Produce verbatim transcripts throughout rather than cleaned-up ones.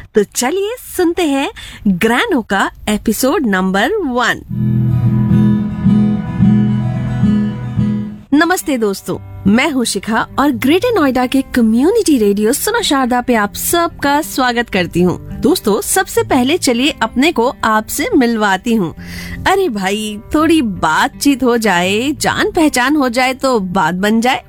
तो चलिए सुनते हैं ग्रैनो का एपिसोड नंबर वन। नमस्ते दोस्तों, मैं हूँ शिखा और ग्रेटर नोएडा के कम्युनिटी रेडियो सुनो शारदा पे आप सबका स्वागत करती हूँ। दोस्तों, सबसे पहले चलिए अपने को आपसे मिलवाती हूँ। अरे भाई, थोड़ी बातचीत हो जाए, जान पहचान हो जाए तो बात बन जाए।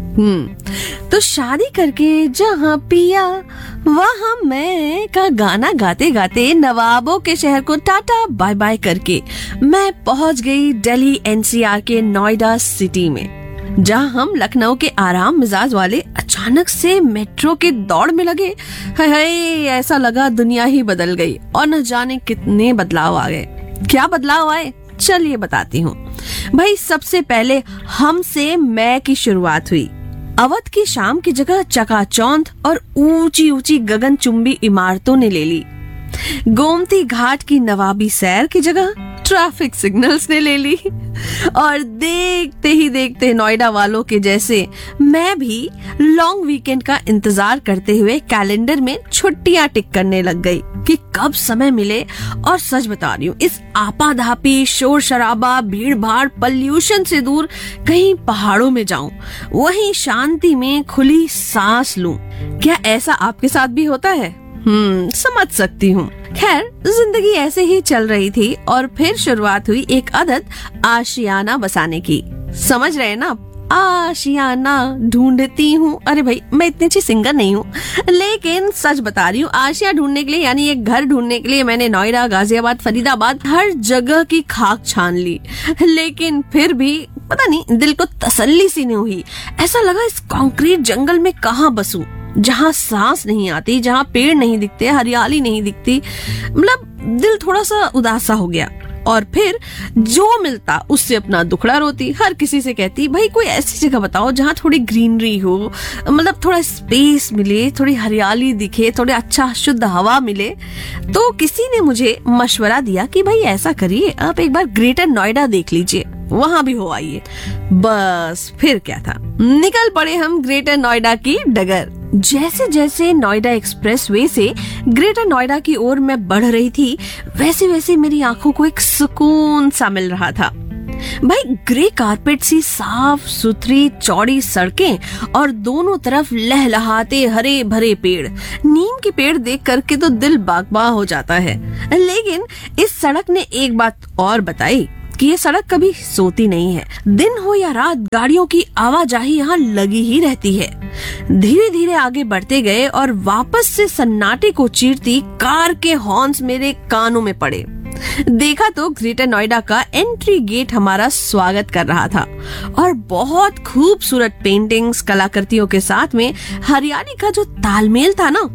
हम्म तो शादी करके जहाँ पिया वहाँ मैं का गाना गाते गाते नवाबों के शहर को टाटा बाय बाय करके मैं पहुँच गई दिल्ली एनसीआर के नोएडा सिटी में, जहाँ हम लखनऊ के आराम मिजाज वाले अचानक से मेट्रो के दौड़ में लगे। हाय हाय, ऐसा लगा दुनिया ही बदल गई और न जाने कितने बदलाव आ गए। क्या बदलाव आए, चलिए बताती हूँ। भाई, सबसे पहले हमसे मैं की शुरुआत हुई। अवध की शाम की जगह चकाचौंध और ऊंची ऊंची गगनचुंबी इमारतों ने ले ली। गोमती घाट की नवाबी सैर की जगह ट्रैफिक सिग्नल्स ने ले ली और देखते ही देखते नोएडा वालों के जैसे मैं भी लॉन्ग वीकेंड का इंतजार करते हुए कैलेंडर में छुट्टियां टिक करने लग गई कि कब समय मिले। और सच बता रही हूँ, इस आपाधापी शोर शराबा भीड़ भाड़ पॉल्यूशन से दूर कहीं पहाड़ों में जाऊं, वहीं शांति में खुली सांस लूं। क्या ऐसा आपके साथ भी होता है? हम्म समझ सकती हूँ। खैर, जिंदगी ऐसे ही चल रही थी और फिर शुरुआत हुई एक आदत आशियाना बसाने की। समझ रहे ना, आशियाना ढूंढती हूँ। अरे भाई, मैं इतनी अच्छी सिंगर नहीं हूँ, लेकिन सच बता रही हूँ, आशिया ढूंढने के लिए यानी एक घर ढूंढने के लिए मैंने नोएडा, गाजियाबाद, फरीदाबाद हर जगह की खाक छान ली, लेकिन फिर भी पता नहीं दिल को तसल्ली सी नहीं हुई। ऐसा लगा इस कंक्रीट जंगल में कहाँ बसूं, जहाँ सांस नहीं आती, जहाँ पेड़ नहीं दिखते, हरियाली नहीं दिखती। मतलब दिल थोड़ा सा उदास सा हो गया। और फिर जो मिलता उससे अपना दुखड़ा रोती, हर किसी से कहती भाई कोई ऐसी जगह बताओ जहाँ थोड़ी ग्रीनरी हो, मतलब थोड़ा स्पेस मिले, थोड़ी हरियाली दिखे, थोड़ा अच्छा शुद्ध हवा मिले। तो किसी ने मुझे मशवरा दिया कि भाई ऐसा करिए, आप एक बार ग्रेटर नोएडा देख लीजिए, वहां भी हो आइए। बस फिर क्या था, निकल पड़े हम ग्रेटर नोएडा की डगर। जैसे जैसे नोएडा एक्सप्रेसवे से ग्रेटर नोएडा की ओर मैं बढ़ रही थी, वैसे वैसे मेरी आंखों को एक सुकून सा मिल रहा था। भाई, ग्रे कारपेट सी साफ सुथरी चौड़ी सड़कें और दोनों तरफ लहलहाते हरे भरे पेड़। नीम के पेड़ देख करके तो दिल बाग बाग हो जाता है। लेकिन इस सड़क ने एक बात और बताई कि ये सड़क कभी सोती नहीं है। दिन हो या रात, गाड़ियों की आवाजाही यहाँ लगी ही रहती है। धीरे धीरे आगे बढ़ते गए और वापस से सन्नाटे को चीरती कार के हॉर्न्स मेरे कानों में पड़े। देखा तो ग्रेटर नोएडा का एंट्री गेट हमारा स्वागत कर रहा था और बहुत खूबसूरत पेंटिंग्स, कलाकृतियों के साथ में हरियाली का जो तालमेल था ना,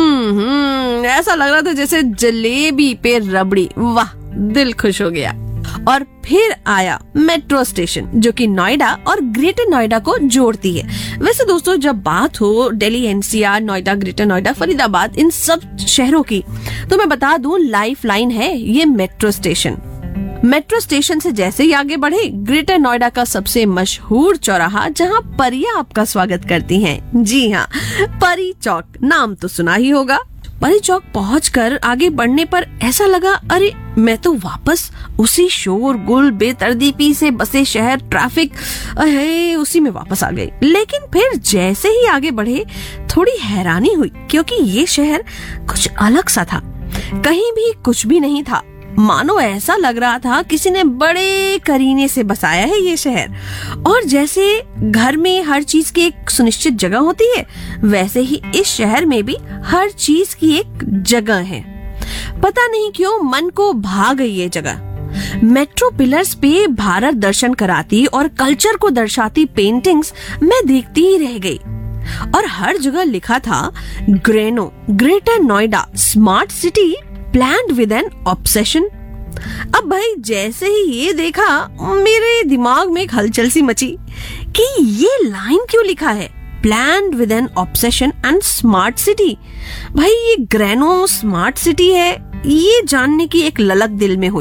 हम्म ऐसा लग रहा था जैसे जलेबी पे रबड़ी। वाह, दिल खुश हो गया। और फिर आया मेट्रो स्टेशन, जो कि नोएडा और ग्रेटर नोएडा को जोड़ती है। वैसे दोस्तों, जब बात हो दिल्ली एनसीआर, नोएडा, ग्रेटर नोएडा, फरीदाबाद, इन सब शहरों की, तो मैं बता दूं लाइफ लाइन है ये मेट्रो स्टेशन। मेट्रो स्टेशन से जैसे ही आगे बढ़े, ग्रेटर नोएडा का सबसे मशहूर चौराहा, जहां परियां आपका स्वागत करती हैं। जी हाँ, परी चौक, नाम तो सुना ही होगा। परी चौक पहुंचकर आगे बढ़ने पर ऐसा लगा, अरे मैं तो वापस उसी शोर गुल बेतरतीबी से बसे शहर, ट्रैफिक, अरे उसी में वापस आ गई। लेकिन फिर जैसे ही आगे बढ़े, थोड़ी हैरानी हुई, क्योंकि ये शहर कुछ अलग सा था। कहीं भी कुछ भी नहीं था, मानो ऐसा लग रहा था किसी ने बड़े करीने से बसाया है ये शहर। और जैसे घर में हर चीज की एक सुनिश्चित जगह होती है, वैसे ही इस शहर में भी हर चीज की एक जगह है। पता नहीं क्यों मन को भा गई ये जगह। मेट्रो पिलर्स पे भारत दर्शन कराती और कल्चर को दर्शाती पेंटिंग्स मैं देखती ही रह गई। और हर जगह लिखा था Greno, greater Noida, smart city planned with N obsession. अब भाई, जैसे ही ये देखा, मेरे दिमाग में एक हलचल सी मची कि ये लाइन क्यों लिखा है, planned with N obsession and smart city. भाई, ये ग्रेनो स्मार्ट सिटी है, ये जानने की एक ललक दिल में हुई।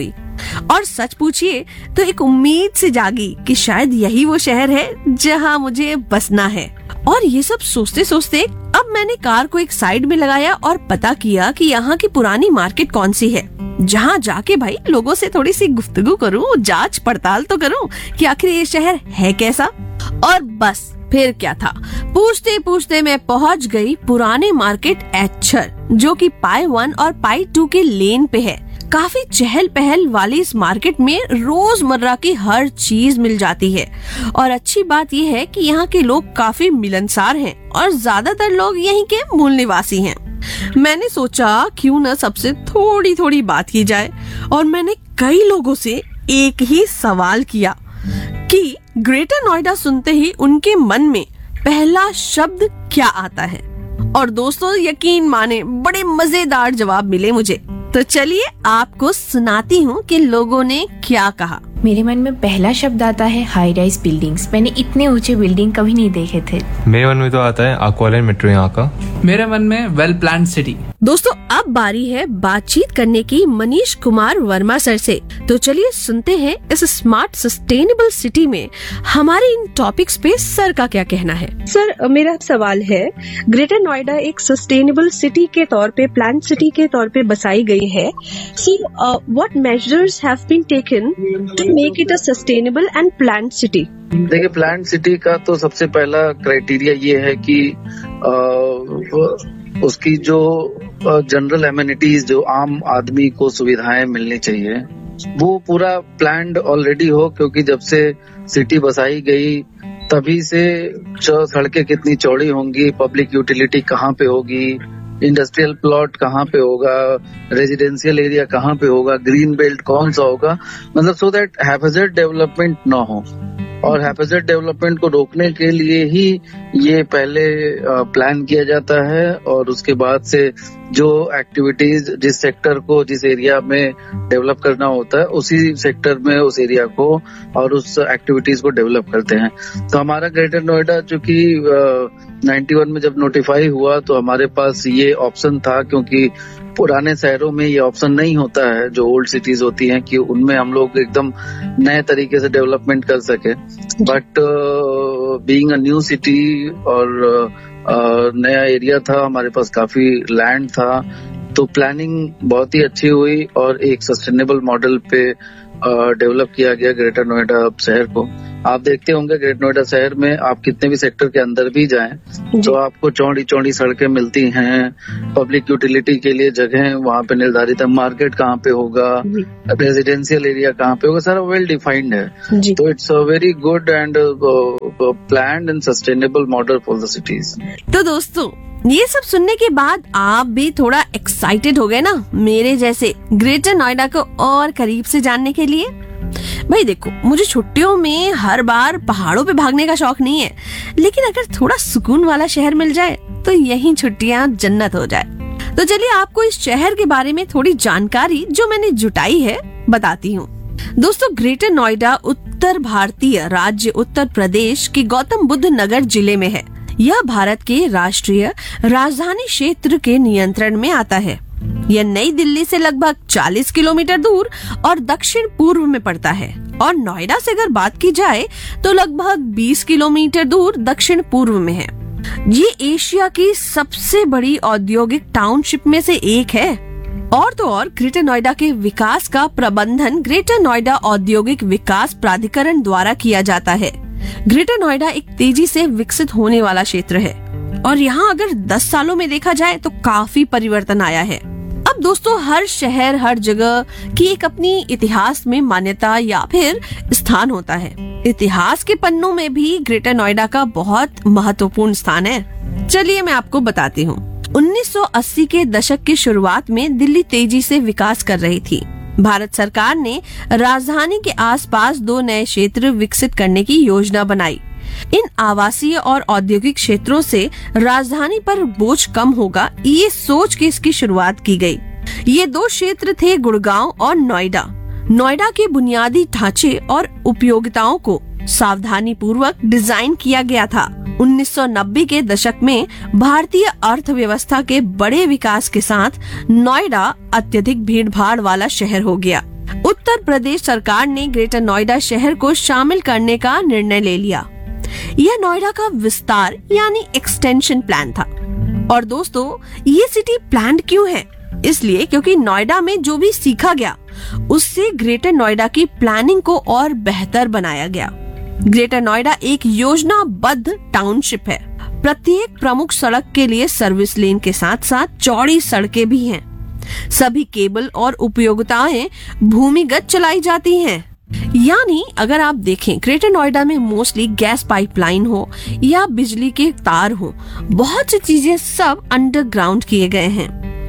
और सच पूछिए तो एक उम्मीद से जागी कि शायद यही वो शहर है जहाँ मुझे बसना है। और ये सब सोचते सोचते अब मैंने कार को एक साइड में लगाया और पता किया कि यहाँ की पुरानी मार्केट कौन सी है, जहाँ जाके भाई लोगों से थोड़ी सी गुफ्तगू करूं, जांच पड़ताल तो करूं कि आखिर ये शहर है कैसा। और बस फिर क्या था, पूछते पूछते मैं पहुंच गई पुराने मार्केट एच्छर, जो कि पाई वन और पाई टू के लेन पे है। काफी चहल पहल वाली इस मार्केट में रोजमर्रा की हर चीज मिल जाती है और अच्छी बात यह है कि यहाँ के लोग काफी मिलनसार हैं और ज्यादातर लोग यहीं के मूल निवासी हैं। मैंने सोचा क्यों न सबसे थोड़ी थोड़ी बात की जाए और मैंने कई लोगों से एक ही सवाल किया कि ग्रेटर नोएडा सुनते ही उनके मन में पहला शब्द क्या आता है। और दोस्तों यकीन माने बड़े मजेदार जवाब मिले मुझे। तो चलिए आपको सुनाती हूँ कि लोगों ने क्या कहा। मेरे मन में पहला शब्द आता है हाई राइज बिल्डिंग्स। मैंने इतने ऊंचे बिल्डिंग कभी नहीं देखे थे। मेरे मन में तो आता है एक्वालाइन मेट्रो यहाँ का। मेरे मन में वेल प्लान्ड सिटी। दोस्तों अब बारी है बातचीत करने की मनीष कुमार वर्मा सर से। तो चलिए सुनते हैं इस स्मार्ट सस्टेनेबल सिटी में हमारे इन टॉपिक्स पे सर का क्या कहना है। सर मेरा सवाल है, ग्रेटर नोएडा एक सस्टेनेबल सिटी के तौर पे, प्लान सिटी के तौर पे बसाई गई है। So what measures have been taken to make it a sustainable and planned city? देखिए, प्लान्ड सिटी का तो सबसे पहला क्राइटेरिया ये है कि आ, उसकी जो जनरल एमिनिटीज, जो आम आदमी को सुविधाएं मिलनी चाहिए, वो पूरा प्लान्ड ऑलरेडी हो। क्योंकि जब से सिटी बसाई गई तभी से सड़कें कितनी चौड़ी होंगी, पब्लिक यूटिलिटी कहाँ पे होगी, इंडस्ट्रियल प्लॉट कहाँ पे होगा, रेजिडेंशियल एरिया कहाँ पे होगा, ग्रीन बेल्ट कौन सा होगा, मतलब सो दैट हैफेजर्ड डेवलपमेंट ना हो। और हैफेजर्ड डेवलपमेंट को रोकने के लिए ही ये पहले प्लान किया जाता है और उसके बाद से जो एक्टिविटीज जिस सेक्टर को, जिस एरिया में डेवलप करना होता है, उसी सेक्टर में उस एरिया को और उस एक्टिविटीज को डेवलप करते हैं। तो हमारा ग्रेटर नोएडा चूंकि नाइन्टी वन में जब नोटिफाई हुआ तो हमारे पास ये ऑप्शन था, क्योंकि पुराने शहरों में ये ऑप्शन नहीं होता है जो ओल्ड सिटीज होती हैं कि उनमें हम लोग एकदम नए तरीके से डेवलपमेंट कर सके। But being a new city और uh, नया एरिया था, हमारे पास काफी लैंड था, तो प्लानिंग बहुत ही अच्छी हुई और एक सस्टेनेबल मॉडल पे डेवलप uh, किया गया ग्रेटर नोएडा शहर को। आप देखते होंगे ग्रेटर नोएडा शहर में आप कितने भी सेक्टर के अंदर भी जाएं तो आपको चौड़ी चौड़ी सड़कें मिलती हैं, पब्लिक यूटिलिटी के लिए जगह वहाँ पे निर्धारित है, मार्केट कहाँ पे होगा, रेजिडेंशियल एरिया कहाँ पे होगा, सारा वेल डिफाइंड है। तो it's a very good and planned and sustainable model for the cities. तो दोस्तों ये सब सुनने के बाद आप भी थोड़ा एक्साइटेड हो गए ना, मेरे जैसे ग्रेटर नोएडा को और करीब से जानने के लिए? भाई देखो, मुझे छुट्टियों में हर बार पहाड़ों पे भागने का शौक नहीं है, लेकिन अगर थोड़ा सुकून वाला शहर मिल जाए तो यहीं छुट्टियां जन्नत हो जाए। तो चलिए आपको इस शहर के बारे में थोड़ी जानकारी जो मैंने जुटाई है बताती हूँ। दोस्तों ग्रेटर नोएडा उत्तर भारतीय राज्य उत्तर प्रदेश के गौतम बुद्ध नगर जिले में है। यह भारत के राष्ट्रीय राजधानी क्षेत्र के नियंत्रण में आता है। यह नई दिल्ली से लगभग चालीस किलोमीटर दूर और दक्षिण पूर्व में पड़ता है और नोएडा से अगर बात की जाए तो लगभग बीस किलोमीटर दूर दक्षिण पूर्व में है। ये एशिया की सबसे बड़ी औद्योगिक टाउनशिप में से एक है। और तो और ग्रेटर नोएडा के विकास का प्रबंधन ग्रेटर नोएडा औद्योगिक विकास प्राधिकरण द्वारा किया जाता है। ग्रेटर नोएडा एक तेजी से विकसित होने वाला क्षेत्र है और यहाँ अगर दस सालों में देखा जाए तो काफी परिवर्तन आया है। अब दोस्तों हर शहर, हर जगह की एक अपनी इतिहास में मान्यता या फिर स्थान होता है। इतिहास के पन्नों में भी ग्रेटर नोएडा का बहुत महत्वपूर्ण स्थान है। चलिए मैं आपको बताती हूँ। उन्नीस सौ अस्सी के दशक की शुरुआत में दिल्ली तेजी से विकास कर रही थी। भारत सरकार ने राजधानी के आसपास दो नए क्षेत्र विकसित करने की योजना बनाई। इन आवासीय और औद्योगिक क्षेत्रों से राजधानी पर बोझ कम होगा, ये सोच के इसकी शुरुआत की गई। ये दो क्षेत्र थे गुड़गांव और नोएडा। नोएडा के बुनियादी ढांचे और उपयोगिताओं को सावधानी पूर्वक डिजाइन किया गया था। उन्नीस सौ नब्बे के दशक में भारतीय अर्थव्यवस्था के बड़े विकास के साथ नोएडा अत्यधिक भीड़ भाड़ वाला शहर हो गया। उत्तर उत्तर प्रदेश सरकार ने ग्रेटर नोएडा शहर को शामिल करने का निर्णय ले लिया। यह नोएडा का विस्तार यानी एक्सटेंशन प्लान था। और दोस्तों, ये सिटी प्लान क्यों है? इसलिए क्योंकि नोएडा में जो भी सीखा गया उससे ग्रेटर नोएडा की प्लानिंग को और बेहतर बनाया गया। ग्रेटर नोएडा एक योजनाबद्ध टाउनशिप है। प्रत्येक प्रमुख सड़क के लिए सर्विस लेन के साथ साथ चौड़ी सड़कें भी हैं। सभी केबल और उपयोगिताएं भूमिगत चलाई जाती हैं। यानी अगर आप देखें, ग्रेटर नोएडा में मोस्टली गैस पाइपलाइन हो या बिजली के तार हो, बहुत सी चीजें सब अंडरग्राउंड किए गए हैं।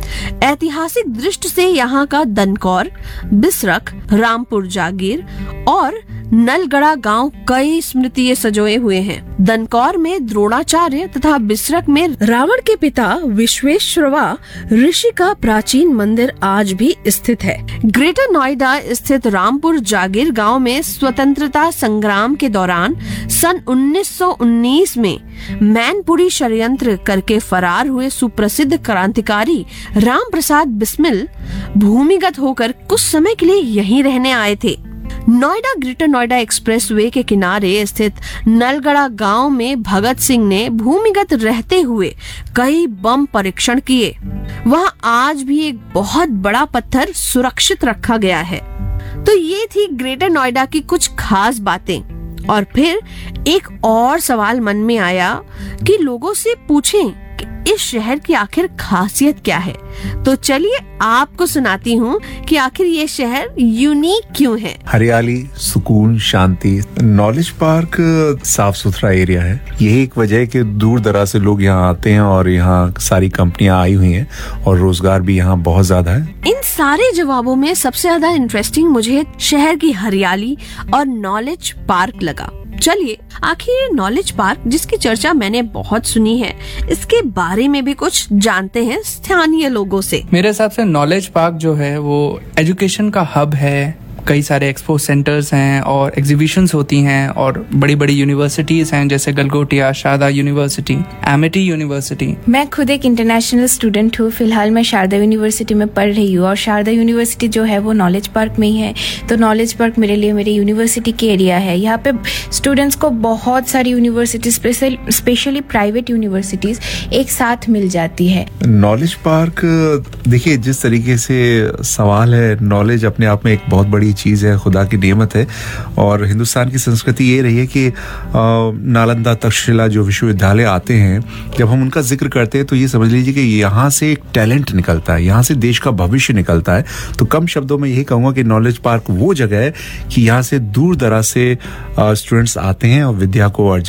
ऐतिहासिक दृष्टि से यहाँ का दनकौर, बिसरख, रामपुर जागीर और नलगड़ा गांव कई स्मृतियां सजोए हुए हैं। दनकौर में द्रोणाचार्य तथा बिसरख में रावण के पिता विश्वेश्वरवा ऋषि का प्राचीन मंदिर आज भी स्थित है। ग्रेटर नोएडा स्थित रामपुर जागीर गांव में स्वतंत्रता संग्राम के दौरान सन उन्नीस सौ उन्नीस में मैनपुरी षड्यंत्र करके फरार हुए सुप्रसिद्ध क्रांतिकारी राम प्रसाद बिस्मिल भूमिगत होकर कुछ समय के लिए यहीं रहने आए थे। नोएडा ग्रेटर नोएडा एक्सप्रेसवे के किनारे स्थित नलगड़ा गांव में भगत सिंह ने भूमिगत रहते हुए कई बम परीक्षण किए। वहां आज भी एक बहुत बड़ा पत्थर सुरक्षित रखा गया है। तो ये थी ग्रेटर नोएडा की कुछ खास बातें। और फिर एक और सवाल मन में आया कि लोगों से पूछें कि इस शहर की आखिर खासियत क्या है। तो चलिए आपको सुनाती हूँ कि आखिर ये शहर यूनिक क्यों है। हरियाली, सुकून, शांति। नॉलेज पार्क साफ सुथरा एरिया है। यही एक वजह है कि दूर दराज से लोग यहाँ आते हैं और यहाँ सारी कंपनियां आई हुई हैं और रोजगार भी यहाँ बहुत ज्यादा है। इन सारे जवाबों में सबसे ज्यादा इंटरेस्टिंग मुझे शहर की हरियाली और नॉलेज पार्क लगा। चलिए आखिर नॉलेज पार्क, जिसकी चर्चा मैंने बहुत सुनी है, इसके बारे में भी कुछ जानते हैं स्थानीय लोगों से। मेरे हिसाब से नॉलेज पार्क जो है वो एजुकेशन का हब है। कई सारे एक्सपो सेंटर्स हैं और एग्जीबिशंस होती हैं और बड़ी बड़ी यूनिवर्सिटीज हैं जैसे Galgotia, Sharda university, Amity university. मैं खुद एक इंटरनेशनल स्टूडेंट हूँ। फिलहाल मैं शारदा यूनिवर्सिटी में पढ़ रही हूँ और शारदा यूनिवर्सिटी जो है वो नॉलेज पार्क में ही है। तो नॉलेज पार्क मेरे लिए मेरी यूनिवर्सिटी के एरिया है। यहाँ पे स्टूडेंट्स को बहुत सारी यूनिवर्सिटी, स्पेशली प्राइवेट यूनिवर्सिटीज एक साथ मिल जाती है। नॉलेज पार्क, देखिए जिस तरीके से सवाल है, नॉलेज अपने आप में एक बहुत बड़ी चीज है, खुदा की नेमत है। और हिंदुस्तान की संस्कृति ये रही है कि नालंदा, तक्षशिला जो विश्वविद्यालय आते हैं, जब हम उनका जिक्र करते हैं तो ये समझ लीजिए कि यहाँ से एक टैलेंट निकलता है, यहाँ से देश का भविष्य निकलता है। तो कम शब्दों में यही कहूंगा कि नॉलेज पार्क वो जगह है कि यहाँ से दूर दराज से स्टूडेंट्स आते हैं और विद्या को अर्जित